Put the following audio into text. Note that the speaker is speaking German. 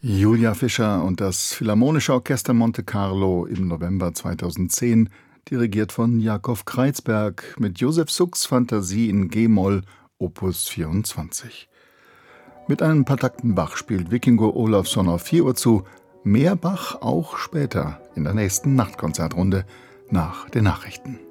Julia Fischer und das Philharmonische Orchester Monte Carlo im November 2010, dirigiert von Jakob Kreizberg mit Josef Sukks Fantasie in G-Moll, Opus 24. Mit ein paar Takten Bach spielt Vikingur Ólafsson auf 4 Uhr zu, mehr Bach auch später in der nächsten Nachtkonzertrunde nach den Nachrichten.